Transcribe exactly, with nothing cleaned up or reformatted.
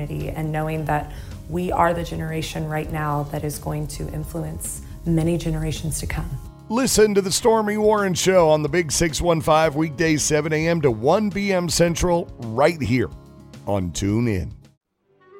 opportunity, and knowing that we are the generation right now that is going to influence many generations to come. Listen to the Stormy Warren Show on the Big six one five, weekdays seven a.m. to one p.m. Central, right here on TuneIn.